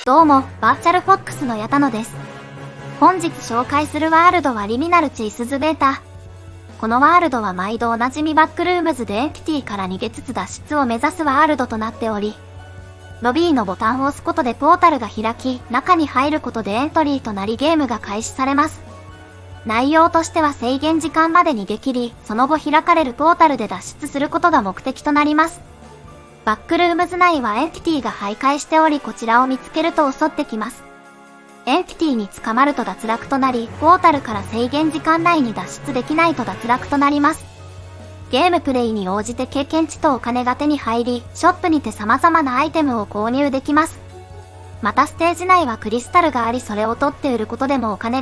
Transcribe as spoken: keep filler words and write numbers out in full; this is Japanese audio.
どうも、バーチャルフォックスの矢田野です。本日紹介するワールドはリミナルチースズベータ。このワールドは毎度おなじみバックルームズでエンティティから逃げつつ脱出を目指すワールドとなっており、ロビーのボタンを押すことでポータルが開き、中に入ることでエントリーとなりゲームが開始されます。内容としては制限時間まで逃げ切り、その後開かれるポータルで脱出することが目的となります。バックルームズ内はエンティティが徘徊しており、こちらを見つけると襲ってきます。エンティティに捕まると脱落となり、ポータルから制限時間内に脱出できないと脱落となります。ゲームプレイに応じて経験値とお金が手に入り、ショップにて様々なアイテムを購入できます。またステージ内はクリスタルがあり、それを取って売ることでもお金が